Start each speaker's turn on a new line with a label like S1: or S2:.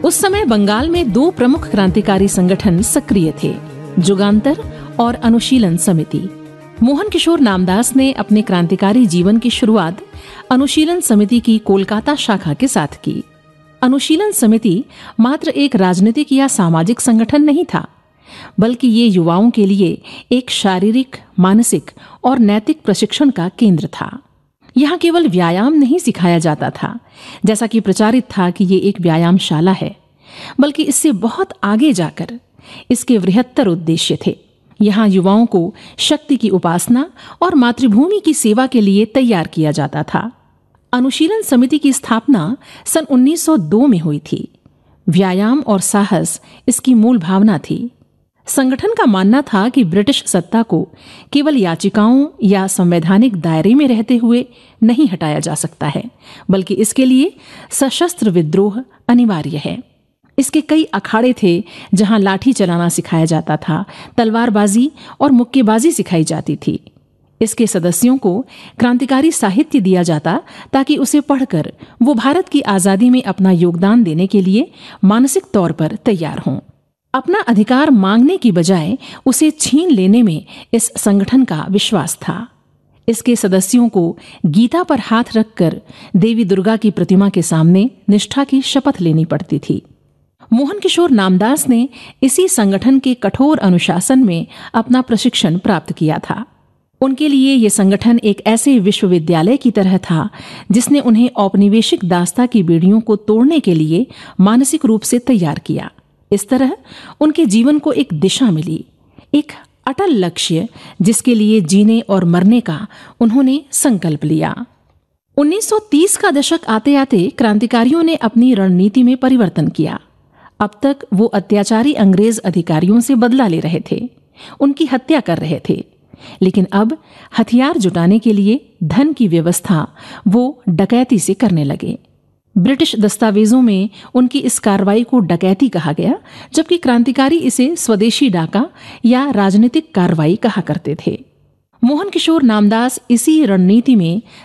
S1: उस समय बंगाल में दो प्रमुख क्रांतिकारी संगठन सक्रिय थे, जुगांतर और अनुशीलन समिति। मोहन किशोर नामदास ने अपने क्रांतिकारी जीवन की शुरुआत अनुशीलन समिति की कोलकाता शाखा के साथ की। अनुशीलन समिति मात्र एक राजनीतिक या सामाजिक संगठन नहीं था, बल्कि ये युवाओं के लिए एक शारीरिक, मानसिक और नैतिक प्रशिक्षण का केंद्र था। यहाँ केवल व्यायाम नहीं सिखाया जाता था, जैसा कि प्रचारित था कि ये एक व्यायामशाला है, बल्कि इससे बहुत आगे जाकर इसके बृहत्तर उद्देश्य थे। यहाँ युवाओं को शक्ति की उपासना और मातृभूमि की सेवा के लिए तैयार किया जाता था। अनुशीलन समिति की स्थापना सन 1902 में हुई थी। व्यायाम और साहस इसकी मूल भावना थी। संगठन का मानना था कि ब्रिटिश सत्ता को केवल याचिकाओं या संवैधानिक दायरे में रहते हुए नहीं हटाया जा सकता है, बल्कि इसके लिए सशस्त्र विद्रोह अनिवार्य है। इसके कई अखाड़े थे जहां लाठी चलाना सिखाया जाता था, तलवारबाजी और मुक्केबाजी सिखाई जाती थी। इसके सदस्यों को क्रांतिकारी साहित्य दिया जाता ताकि उसे पढ़कर वो भारत की आजादी में अपना योगदान देने के लिए मानसिक तौर पर तैयार हों। अपना अधिकार मांगने की बजाय उसे छीन लेने में इस संगठन का विश्वास था। इसके सदस्यों को गीता पर हाथ रखकर देवी दुर्गा की प्रतिमा के सामने निष्ठा की शपथ लेनी पड़ती थी। मोहन किशोर नामदास ने इसी संगठन के कठोर अनुशासन में अपना प्रशिक्षण प्राप्त किया था। उनके लिए यह संगठन एक ऐसे विश्वविद्यालय की तरह था जिसने उन्हें औपनिवेशिक दास्ता की बेड़ियों को तोड़ने के लिए मानसिक रूप से तैयार किया। इस तरह उनके जीवन को एक दिशा मिली, एक अटल लक्ष्य जिसके लिए जीने और मरने का उन्होंने संकल्प लिया। 1930 का दशक आते आते क्रांतिकारियों ने अपनी रणनीति में परिवर्तन किया। अब तक वो अत्याचारी अंग्रेज अधिकारियों से बदला ले रहे थे, उनकी हत्या कर रहे थे, लेकिन अब हथियार जुटाने के लिए धन की व्यवस्था वो डकैती से करने लगे। ब्रिटिश दस्तावेजों में उनकी इस कार्रवाई को डकैती कहा गया, जबकि क्रांतिकारी इसे स्वदेशी डाका या राजनीतिक कार्रवाई कहा करते थे। मोहन किशोर नामदास इसी रणनीति में